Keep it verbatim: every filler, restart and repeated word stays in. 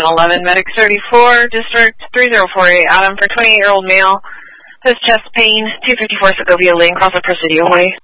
Station eleven, Medic thirty-four, District three zero four eight, Adam for twenty-eight-year-old male, has chest pain, two fifty-four Segovia Lane, Cross of Presidio Way.